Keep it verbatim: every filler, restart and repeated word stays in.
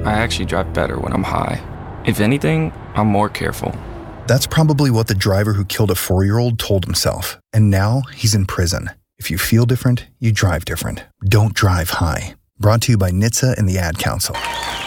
I actually drive better when I'm high. If anything, I'm more careful. That's probably what the driver who killed a four-year-old told himself, and now he's in prison. If you feel different, you drive different. Don't drive high. Brought to you by N H T S A and the Ad Council.